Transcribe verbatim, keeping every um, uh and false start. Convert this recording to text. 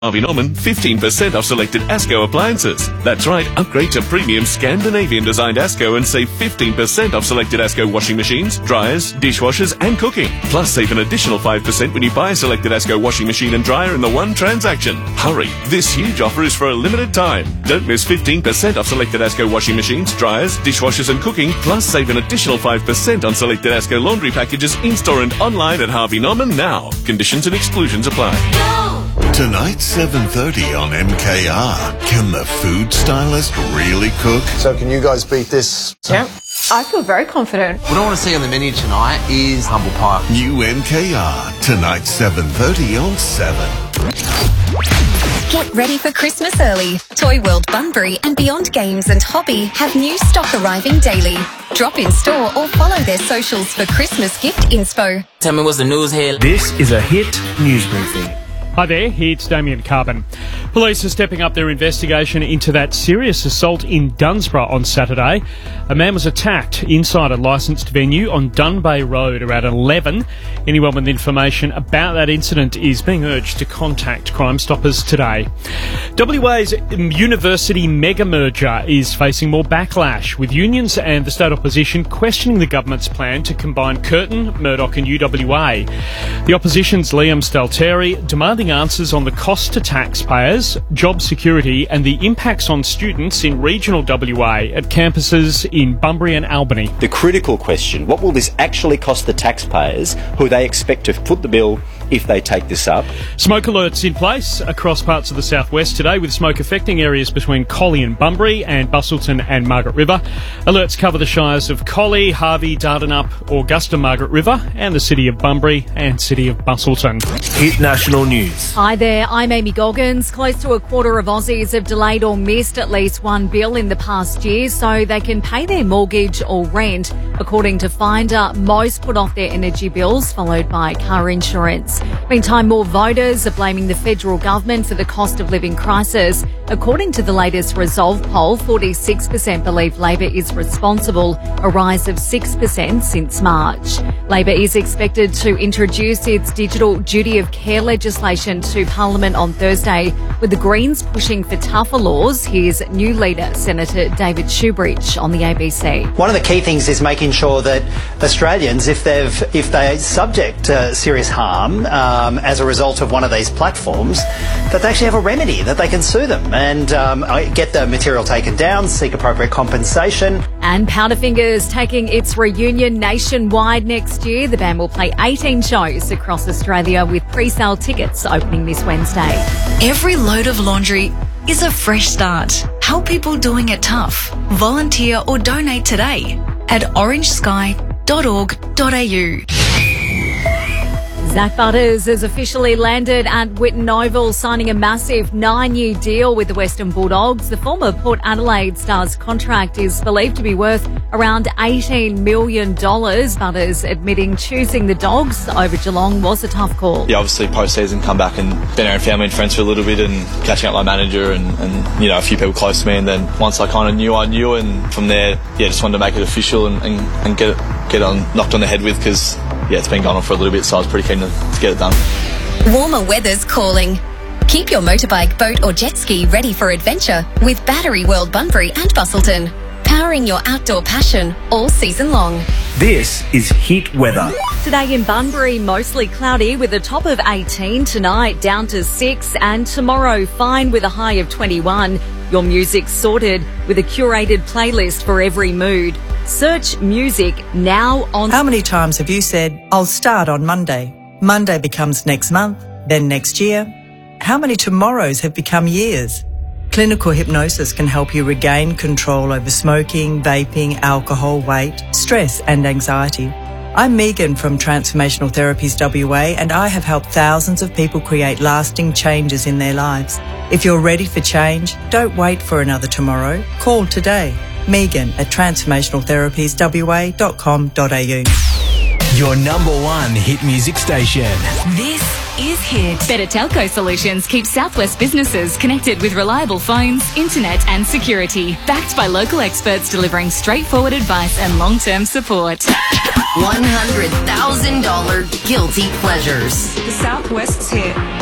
Harvey Norman, fifteen percent off selected ASCO appliances. That's right, upgrade to premium Scandinavian-designed ASCO and save fifteen percent off selected ASCO washing machines, dryers, dishwashers and cooking. Plus, save an additional five percent when you buy a selected ASCO washing machine and dryer in the one transaction. Hurry, this huge offer is for a limited time. Don't miss fifteen percent off selected ASCO washing machines, dryers, dishwashers and cooking. Plus, save an additional five percent on selected ASCO laundry packages in-store and online at Harvey Norman now. Conditions and exclusions apply. Go! Tonight, seven thirty on M K R. Can the food stylist really cook? So can you guys beat this? Yeah, I feel very confident. What I want to see on the menu tonight is humble pie. New M K R. Tonight, seven thirty on seven. Get ready for Christmas early. Toy World Bunbury and Beyond Games and Hobby have new stock arriving daily. Drop in store or follow their socials for Christmas gift inspo. Tell me what's the news here. This is a Hit News Briefing. Hi there, it's Damien Carbon. Police are stepping up their investigation into that serious assault in Dunsborough on Saturday. A man was attacked inside a licensed venue on Dunbay Road around eleven. Anyone with information about that incident is being urged to contact Crime Stoppers today. W A's university mega merger is facing more backlash, with unions and the state opposition questioning the government's plan to combine Curtin, Murdoch and U W A. The opposition's Liam Stalteri demanding answers on the cost to taxpayers, job security and the impacts on students in regional W A at campuses in Bunbury and Albany. The critical question, what will this actually cost the taxpayers who they expect to foot the bill if they take this up? Smoke alerts in place across parts of the southwest today, with smoke affecting areas between Collie and Bunbury and Bustleton and Margaret River. Alerts cover the shires of Collie, Harvey, Dardanup, Augusta, Margaret River and the city of Bunbury and city of Bustleton. Hit National News. Hi there, I'm Amy Goggins. Close to a quarter of Aussies have delayed or missed at least one bill in the past year so they can pay their mortgage or rent. According to Finder, most put off their energy bills, followed by car insurance. Meantime, more voters are blaming the federal government for the cost of living crisis. According to the latest Resolve poll, forty-six percent believe Labor is responsible, a rise of six percent since March. Labor is expected to introduce its digital duty of care legislation to Parliament on Thursday, with the Greens pushing for tougher laws. Here's new leader, Senator David Shoebridge, on the A B C. One of the key things is making sure that Australians, if they've if they're subject to serious harm um, as a result of one of these platforms, that they actually have a remedy, that they can sue them and um, get the material taken down, seek appropriate compensation. And Powderfingers taking its reunion nationwide next year. The band will play eighteen shows across Australia, with pre-sale tickets opening this Wednesday. Every load of laundry is a fresh start. Help people doing it tough. Volunteer or donate today at orange sky dot org dot a u. Zach Butters has officially landed at Whitten Oval, signing a massive nine-year deal with the Western Bulldogs. The former Port Adelaide Stars contract is believed to be worth around eighteen million dollars. Butters admitting choosing the Dogs over Geelong was a tough call. Yeah, obviously post-season come back and been around family and friends for a little bit and catching up with my manager and, and you know, a few people close to me. And then once I kind of knew I knew, and from there, yeah, just wanted to make it official and, and, and get it, get it on, knocked on the head with, because yeah, it's been going on for a little bit, so I was pretty keen to, to get it done. Warmer weather's calling. Keep your motorbike, boat or jet ski ready for adventure with Battery World Bunbury and Bustleton. Powering your outdoor passion all season long. This is Hit Weather. Today in Bunbury, mostly cloudy with a top of eighteen. Tonight, down to six. And tomorrow, fine with a high of twenty-one. Your music's sorted with a curated playlist for every mood. Search music now on... How many times have you said, I'll start on Monday? Monday becomes next month, then next year. How many tomorrows have become years? Clinical hypnosis can help you regain control over smoking, vaping, alcohol, weight, stress and anxiety. I'm Megan from Transformational Therapies W A, and I have helped thousands of people create lasting changes in their lives. If you're ready for change, don't wait for another tomorrow. Call today. Megan at transformational therapies w a dot com dot a u. Your number one hit music station. This is Hit. Better Telco Solutions keeps Southwest businesses connected with reliable phones, internet and security. Backed by local experts delivering straightforward advice and long-term support. one hundred thousand dollars guilty pleasures. The Southwest's Hit.